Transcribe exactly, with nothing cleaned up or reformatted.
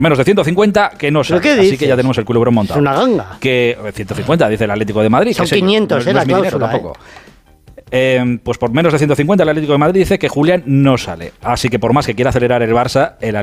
Menos de ciento cincuenta que no sale. qué Así dices? que ya tenemos el culebrón montado. Es una ganga. Que ciento cincuenta, dice el Atlético de Madrid. Son que sé yo, quinientos, no, eh, no la es mi dinero cláusula, tampoco. Eh, pues por menos de ciento cincuenta el Atlético de Madrid dice que Julián no sale. Así que por más que quiera acelerar el Barça, el